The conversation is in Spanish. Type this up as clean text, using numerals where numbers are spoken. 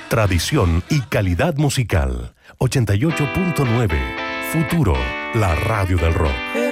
Tradición y calidad musical. 88.9. Futuro, la radio del rock.